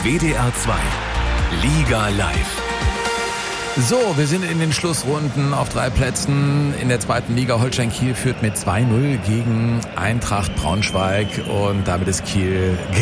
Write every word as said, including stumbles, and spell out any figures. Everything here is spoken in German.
W D R zwei Liga live. So, wir sind in den Schlussrunden auf drei Plätzen in der zweiten Liga. Holstein Kiel führt mit zwei null gegen Eintracht Braunschweig und damit ist Kiel